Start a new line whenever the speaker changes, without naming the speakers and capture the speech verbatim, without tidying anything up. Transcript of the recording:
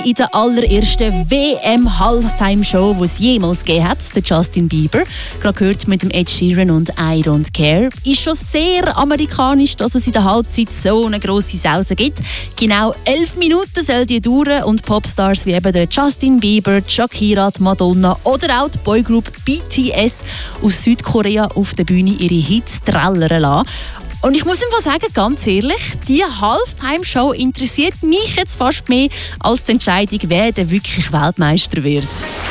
In der allerersten W M-Halftime-Show, die es jemals gegeben hat, der Justin Bieber, gerade gehört mit dem Ed Sheeran und I Don't Care, ist schon sehr amerikanisch, dass es in der Halbzeit so eine grosse Sause gibt. Genau elf Minuten soll die dauern und Popstars wie eben der Justin Bieber, Shakira, die Madonna oder auch die Boygroup B T S aus Südkorea auf der Bühne ihre Hits trällern lassen. Und ich muss einfach sagen, ganz ehrlich, die Halftime-Show interessiert mich jetzt fast mehr als die Entscheidung, wer denn wirklich Weltmeister wird.